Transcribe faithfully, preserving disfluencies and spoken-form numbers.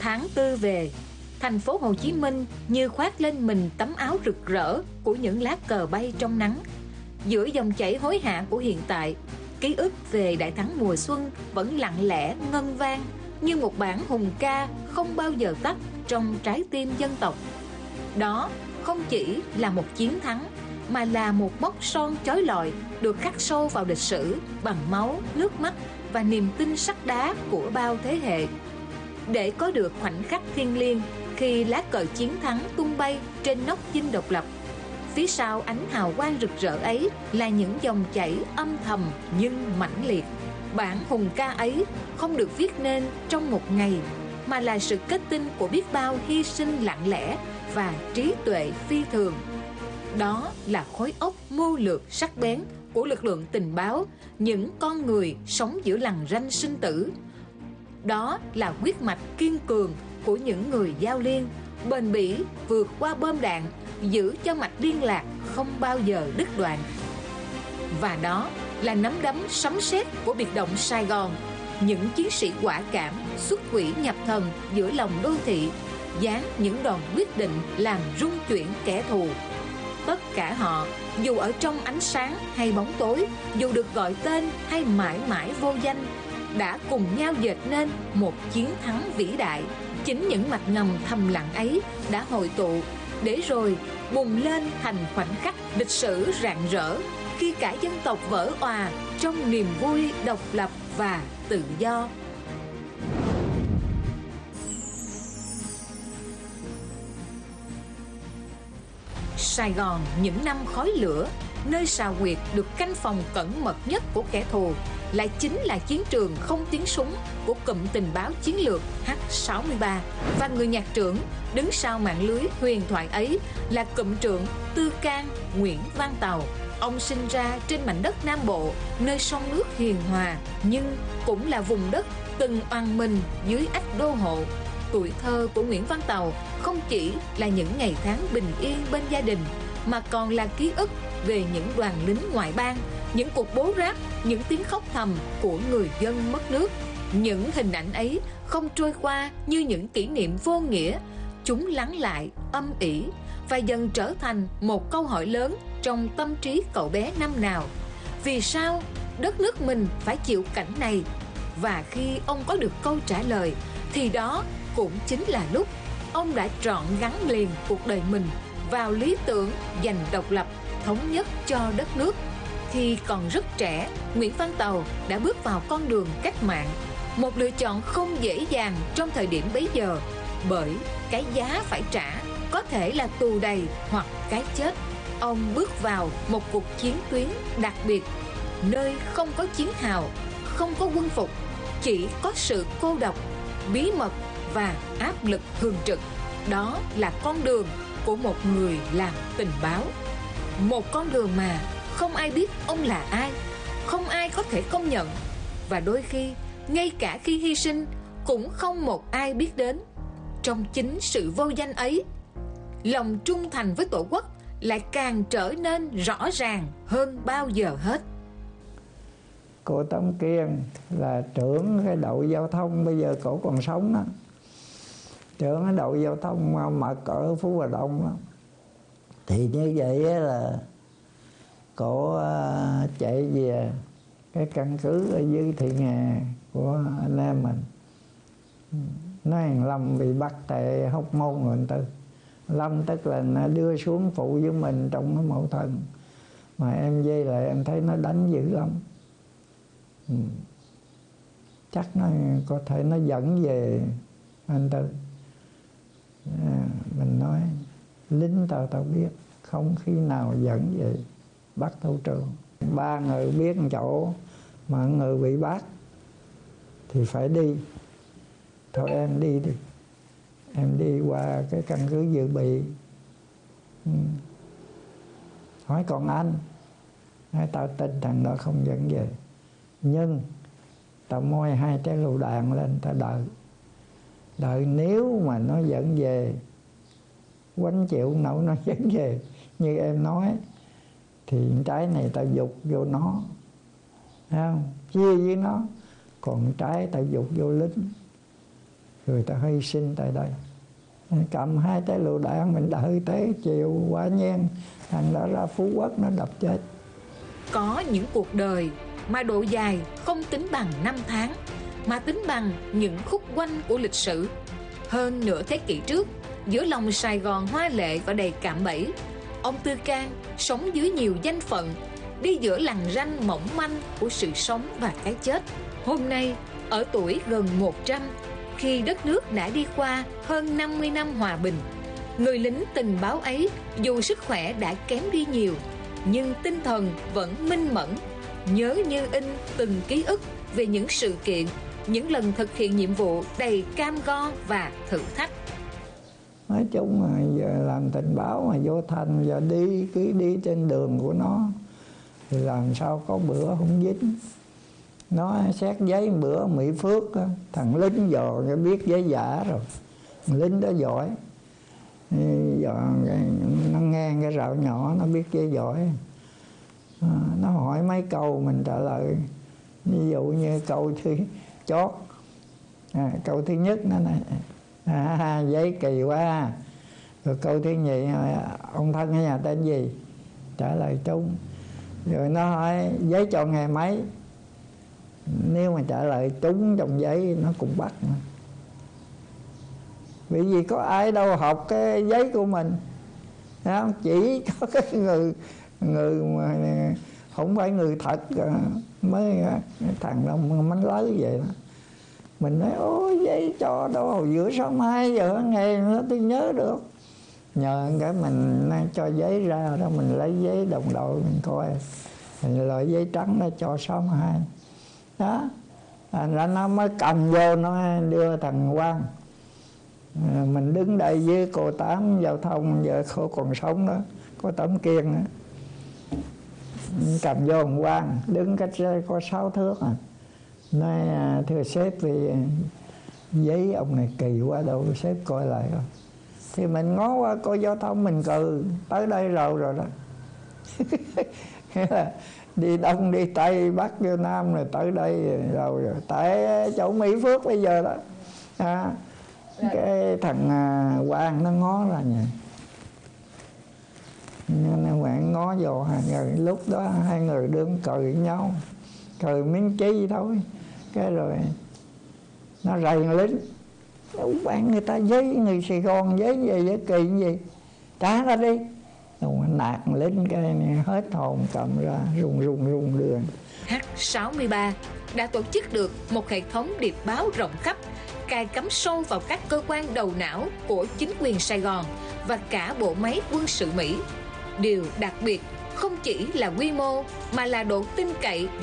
Tháng tư về, thành phố Hồ Chí Minh như khoác lên mình tấm áo rực rỡ của những lá cờ bay trong nắng. Giữa dòng chảy hối hả của hiện tại, ký ức về đại thắng mùa xuân vẫn lặng lẽ ngân vang như một bản hùng ca không bao giờ tắt trong trái tim dân tộc. Đó không chỉ là một chiến thắng, mà là một mốc son chói lọi được khắc sâu vào lịch sử bằng máu, nước mắt và niềm tin sắt đá của bao thế hệ. Để có được khoảnh khắc thiêng liêng khi lá cờ chiến thắng tung bay trên nóc dinh độc lập, phía sau ánh hào quang rực rỡ ấy là những dòng chảy âm thầm nhưng mãnh liệt. Bản hùng ca ấy không được viết nên trong một ngày, mà là sự kết tinh của biết bao hy sinh lặng lẽ và trí tuệ phi thường. Đó là khối óc mưu lược sắc bén của lực lượng tình báo, những con người sống giữa lằn ranh sinh tử. Đó là huyết mạch kiên cường của những người giao liên, bền bỉ vượt qua bom đạn, giữ cho mạch liên lạc không bao giờ đứt đoạn. Và đó là nắm đấm sấm sét của biệt động Sài Gòn, những chiến sĩ quả cảm xuất quỷ nhập thần giữa lòng đô thị, dán những đòn quyết định làm rung chuyển kẻ thù. Tất cả họ, dù ở trong ánh sáng hay bóng tối, dù được gọi tên hay mãi mãi vô danh, đã cùng nhau dệt nên một chiến thắng vĩ đại. Chính những mạch ngầm thầm lặng ấy đã hội tụ, để rồi bùng lên thành khoảnh khắc lịch sử rạng rỡ, khi cả dân tộc vỡ òa trong niềm vui độc lập và tự do. Sài Gòn những năm khói lửa, nơi xào huyệt được canh phòng cẩn mật nhất của kẻ thù, lại chính là chiến trường không tiếng súng của cụm tình báo chiến lược H sáu mươi ba. Và người nhạc trưởng đứng sau mạng lưới huyền thoại ấy là cụm trưởng Tư Can Nguyễn Văn Tàu. Ông sinh ra trên mảnh đất Nam Bộ, nơi sông nước hiền hòa, nhưng cũng là vùng đất từng oằn mình dưới ách đô hộ. Tuổi thơ của Nguyễn Văn Tàu không chỉ là những ngày tháng bình yên bên gia đình, mà còn là ký ức về những đoàn lính ngoại bang, những cuộc bố ráp, những tiếng khóc thầm của người dân mất nước. Những hình ảnh ấy không trôi qua như những kỷ niệm vô nghĩa. Chúng lắng lại, âm ỉ và dần trở thành một câu hỏi lớn trong tâm trí cậu bé năm nào: vì sao đất nước mình phải chịu cảnh này? Và khi ông có được câu trả lời, thì đó cũng chính là lúc ông đã trọn gắn liền cuộc đời mình vào lý tưởng giành độc lập, thống nhất cho đất nước. Khi còn rất trẻ, Nguyễn Văn Tàu đã bước vào con đường cách mạng, một lựa chọn không dễ dàng trong thời điểm bấy giờ, bởi cái giá phải trả có thể là tù đầy hoặc cái chết. Ông bước vào một cuộc chiến tuyến đặc biệt, nơi không có chiến hào, không có quân phục, chỉ có sự cô độc, bí mật và áp lực thường trực. Đó là con đường của một người làm tình báo. Một con đường mà không ai biết ông là ai, không ai có thể công nhận, và đôi khi, ngay cả khi hy sinh, cũng không một ai biết đến. Trong chính sự vô danh ấy, lòng trung thành với Tổ quốc lại càng trở nên rõ ràng hơn bao giờ hết. Cô Tống Kiên là trưởng cái đội giao thông, bây giờ cổ còn sống đó. Trưởng cái đội giao thông mở cỡ Phú Hòa Đông đó. Thì như vậy là cổ chạy về cái căn cứ ở dưới Thị Nghè của anh em mình. Nói thằng Lâm bị bắt tại Hóc Môn rồi anh Tư. Lâm tức là nó đưa xuống phụ với mình trong cái mẫu thân. Mà em dây lại em thấy nó đánh dữ lắm. Ừ. Chắc nó có thể nó dẫn về anh Tư. À, mình nói lính tao tao biết, không khi nào dẫn về bắt tấu trường. Ba người biết một chỗ mà người bị bắt thì phải đi. Thôi em đi đi, em đi qua cái căn cứ dự bị. Ừ. Hỏi còn anh, nói tao tin thằng đó không dẫn về, nhưng tao moi hai trái lựu đạn lên, tao đợi đợi nếu mà nó dẫn về, quánh chịu nổi nó dẫn về như em nói, thì trái này tao dục vô nó, thấy không? Chia với nó, còn trái tao dục vô lính. người ta hy sinh tại đây. Cầm hai trái lựu đạn mình đợi tới chiều quả nhiên thằng đã ra Phú Quốc nó đập chết. Có những cuộc đời mà độ dài không tính bằng năm tháng, mà tính bằng những khúc quanh của lịch sử. Hơn nửa thế kỷ trước, giữa lòng Sài Gòn hoa lệ và đầy cạm bẫy, ông Tư Can sống dưới nhiều danh phận, đi giữa lằn ranh mỏng manh của sự sống và cái chết. Hôm nay, ở tuổi gần một trăm, khi đất nước đã đi qua hơn năm mươi năm hòa bình, người lính tình báo ấy dù sức khỏe đã kém đi nhiều, nhưng tinh thần vẫn minh mẫn, nhớ như in từng ký ức về những sự kiện, những lần thực hiện nhiệm vụ đầy cam go và thử thách. Nói chung là giờ làm tình báo mà vô thành, giờ đi cứ đi trên đường của nó thì làm sao có bữa không dính. Nó xét giấy bữa Mỹ Phước, thằng lính dò cái biết giấy giả rồi, thằng lính đó giỏi, dò nó nghe cái rào nhỏ nó biết giấy giỏi. À, nó hỏi mấy câu mình trả lời, ví dụ như câu thứ chót, à, câu thứ nhất nó này, à, giấy kỳ quá. Rồi câu thứ nhì, ông thân ở nhà tên gì, trả lời Trung. Rồi nó hỏi giấy chọn ngày mấy, nếu mà trả lời trúng trong giấy nó cũng bắt nữa. Vì vì có ai đâu học cái giấy của mình, không? Chỉ có cái người người mà không phải người thật mới thằng đâu mánh lớn vậy đó. Mình nói ôi giấy cho đâu hồi giữa sáng hai giờ ngày nữa tôi nhớ được. Nhờ cái mình cho giấy ra đó, mình lấy giấy đồng đội mình coi, mình loại giấy trắng nó cho sáu mươi hai đó. Thành ra nó mới cầm vô nó đưa thằng Quang. À, mình đứng đây với cô Tám giao thông giờ cô còn sống đó, có Tấm Kiên đó. Cầm vô thằng Quang đứng cách có sáu thước à. Nói thưa sếp vì giấy ông này kỳ quá đâu, sếp coi lại rồi. Thì mình ngó qua coi giao thông mình cừ tới đây rồi rồi đó. Đi Đông đi Tây Bắc vô Nam rồi tới đây rồi, rồi. Tại chỗ Mỹ Phước bây giờ đó à, cái thằng Quang nó ngó ra nhỉ, nó Quang ngó vô hai người. Lúc đó hai người đương cười nhau, cười miếng chi thôi. Cái rồi nó rầy lính, bạn người ta giấy người Sài Gòn giấy gì giấy kỳ gì trả ra đi. Rồi nạt lính cái này hết hồn, cầm ra rùng rùng rùng đường. H sáu mươi ba đã tổ chức được một hệ thống điệp báo rộng khắp, cài cắm sâu vào các cơ quan đầu não của chính quyền Sài Gòn và cả bộ máy quân sự Mỹ. Điều đặc biệt không chỉ là quy mô mà là độ tin cậy